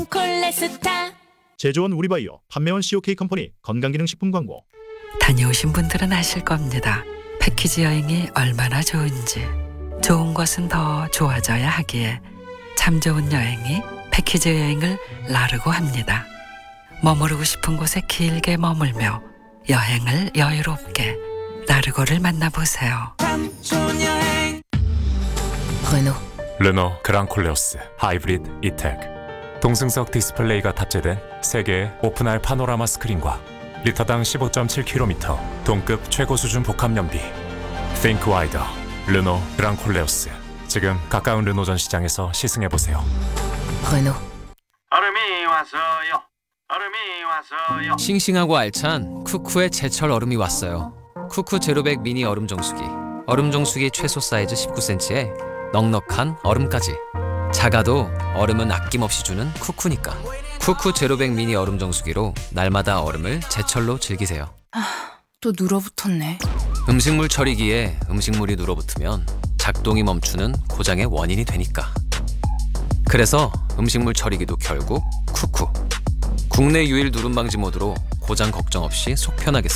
콜레스타. 제조원 우리바이오, 판매원 COK 컴퍼니 건강기능식품 광고. 다녀오신 분들은 아실 겁니다. 패키지 여행이 얼마나 좋은지. 좋은 것은 더 좋아져야 하기에 참 좋은 여행이 패키지 여행을 나르고 합니다. 머무르고 싶은 곳에 길게 머물며 여행을 여유롭게 나르고를 만나보세요. 참 좋은 여행. 르노 그랑콜레오스 하이브리드 이텍. 동승석 디스플레이가 탑재된 세계의 오픈할 파노라마 스크린과 리터당 15.7km 동급 최고 수준 복합 연비. Think Wider 르노 그랑콜레오스. 지금 가까운 르노전 시장에서 시승해보세요. 얼음이 왔어요. 얼음이 왔어요. 싱싱하고 알찬 쿠쿠의 제철 얼음이 왔어요. 쿠쿠 제로백 미니 얼음 정수기. 얼음 정수기 최소 사이즈 19cm에 넉넉한 얼음까지. 작아도 얼음은 아낌없이 주는 쿠쿠니까. 쿠쿠 제로백 미니 얼음 정수기로 날마다 얼음을 제철로 즐기세요. 또 눌어붙었네. 음식물 처리기에 음식물이 눌어붙으면 작동이 멈추는 고장의 원인이 되니까. 그래서 음식물 처리기도 결국 쿠쿠. 국내 유일 누름 방지 모드로 고장 걱정 없이 속 편하게